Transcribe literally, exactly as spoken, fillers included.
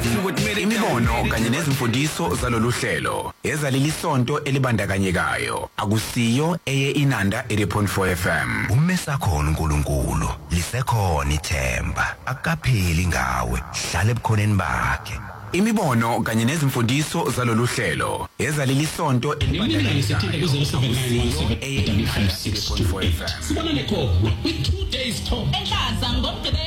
Imibono kanye nezimfundiso zalolu hlelo ezaleli sonto elibandakanyekayo akusiyo eye Inanda eighty point four F M. Umesa khona uNkulunkulu lisekhona ithemba akapheli ngawe hlala ebukhoneni bakhe. Imibono kanye nezimfundiso zalolu hlelo ezaleli sonto elibandakanyekayo akusiyo eye Inanda eighty point four F M. Sibonane khona with two days talk.